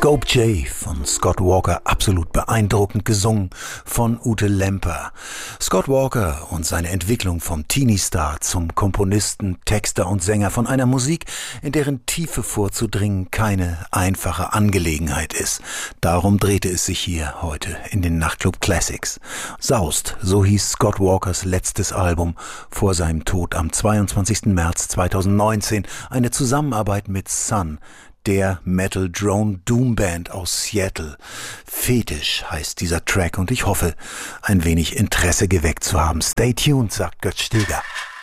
Scope J von Scott Walker, absolut beeindruckend gesungen von Ute Lemper. Scott Walker und seine Entwicklung vom Teenie-Star zum Komponisten, Texter und Sänger von einer Musik, in deren Tiefe vorzudringen keine einfache Angelegenheit ist. Darum drehte es sich hier heute in den Nachtclub Classics. Saust, so hieß Scott Walkers letztes Album vor seinem Tod am 22. März 2019, eine Zusammenarbeit mit Sun, der Metal Drone Doom Band aus Seattle. Fetisch heißt dieser Track und ich hoffe, ein wenig Interesse geweckt zu haben. Stay tuned, sagt Götz Steger.